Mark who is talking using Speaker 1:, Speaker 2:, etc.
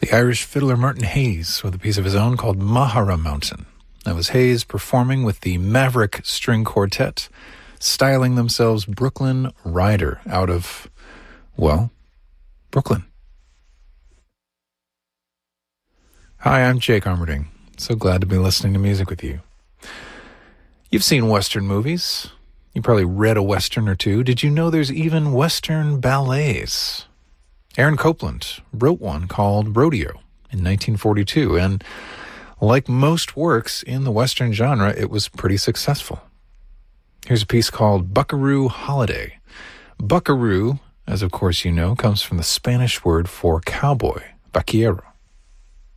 Speaker 1: the Irish fiddler Martin Hayes with a piece of his own called Mahara Mountain. That was Hayes performing with the Maverick String Quartet, styling themselves Brooklyn Rider out of, well, Brooklyn. Hi, I'm Jake Armerding. So glad to be listening to music with you. You've seen Western movies. You probably read a Western or two. Did you know there's even Western ballets? Aaron Copland wrote one called Rodeo in 1942, and like most works in the Western genre, it was pretty successful. Here's a piece called Buckaroo Holiday. Buckaroo, as of course you know, comes from the Spanish word for cowboy, vaquero.